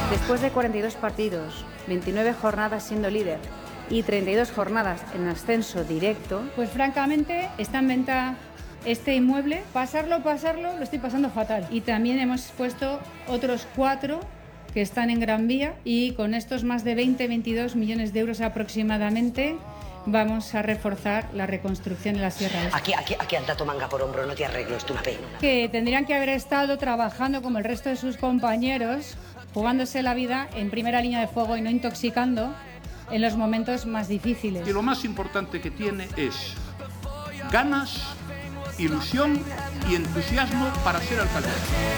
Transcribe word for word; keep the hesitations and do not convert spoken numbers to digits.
Después de cuarenta y dos partidos, veintinueve jornadas siendo líder y treinta y dos jornadas en ascenso directo, pues francamente está en venta este inmueble. Pasarlo, pasarlo, lo estoy pasando fatal. Y también hemos puesto otros cuatro que están en Gran Vía y con estos más de veinte, veintidós millones de euros aproximadamente vamos a reforzar la reconstrucción de la Sierra Este. Aquí, aquí, aquí anda tu manga por hombro, no te arreglo, es una pena. Que tendrían que haber estado trabajando como el resto de sus compañeros, jugándose la vida en primera línea de fuego y no intoxicando en los momentos más difíciles. Y lo más importante que tiene es ganas, ilusión y entusiasmo para ser alcaldesa.